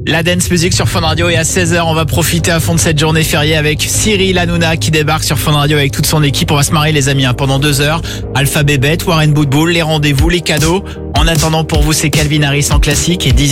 La dance music sur Fun Radio et à 16h, on va profiter à fond de cette journée fériée avec Cyril Hanouna qui débarque sur Fun Radio avec toute son équipe. On va se marrer les amis pendant 2 heures. Alphabet Bet, Warren Bootbull, les rendez-vous, les cadeaux. En attendant pour vous c'est Calvin Harris en classique et Dizzy.